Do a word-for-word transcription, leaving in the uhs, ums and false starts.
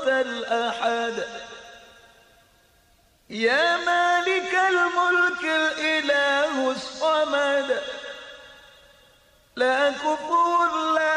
فرقة الأحد. يا مالك الملك الإله الصمد، لا كفور لا